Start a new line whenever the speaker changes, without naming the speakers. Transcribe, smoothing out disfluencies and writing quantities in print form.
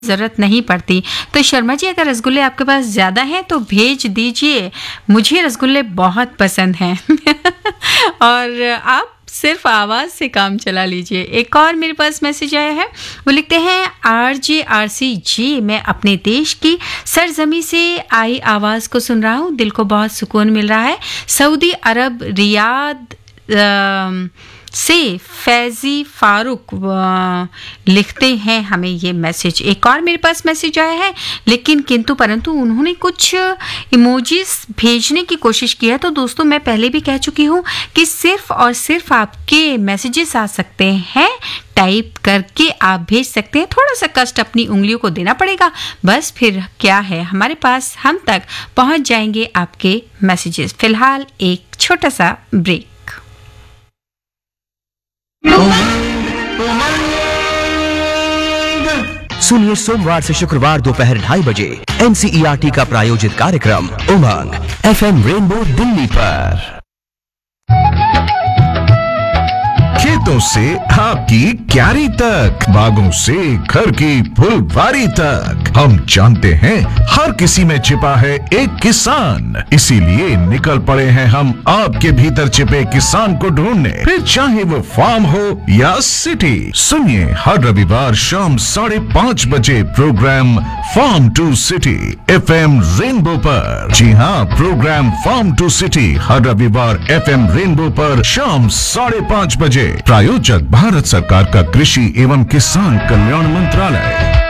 ज़रूरत नहीं पड़ती। तो शर्मा जी, अगर रसगुल्ले आपके पास ज़्यादा हैं तो भेज दीजिए, मुझे रसगुल्ले बहुत पसंद हैं। और आप सिर्फ आवाज़ से काम चला लीजिए। एक और मेरे पास मैसेज आया है, वो लिखते हैं RJRC जी, मैं अपने देश की सरजमी से आई आवाज़ को सुन रहा हूँ, दिल को बहुत सुकून मिल रहा है। सऊदी अरब रियाद से फैज़ी फारूक लिखते हैं हमें ये मैसेज। एक और मेरे पास मैसेज आया है, लेकिन किंतु परंतु उन्होंने कुछ इमोजीज भेजने की कोशिश की है। तो दोस्तों, मैं पहले भी कह चुकी हूँ कि सिर्फ और सिर्फ आपके मैसेजेस आ सकते हैं, टाइप करके आप भेज सकते हैं। थोड़ा सा कष्ट अपनी उंगलियों को देना पड़ेगा, बस फिर क्या है, हमारे पास हम तक पहुँच जाएंगे आपके मैसेजेस। फिलहाल एक छोटा सा ब्रेक।
सुनिए सोमवार से शुक्रवार दोपहर 2:30 बजे NCERT का प्रायोजित कार्यक्रम उमंग FM रेनबो दिल्ली पर।
खेतों से आपकी क्यारी तक, बागों से घर की फुलवारी तक, हम जानते हैं हर किसी में छिपा है एक किसान। इसीलिए निकल पड़े हैं हम आपके भीतर छिपे किसान को ढूंढने, फिर चाहे वो फार्म हो या सिटी। सुनिए हर रविवार शाम 5:30 बजे programme farm to city FM rainbow पर। जी हाँ, प्रोग्राम फार्म टू सिटी हर रविवार FM रेनबो पर शाम 5:30 बजे। प्रायोजक भारत सरकार का कृषि एवं किसान कल्याण मंत्रालय।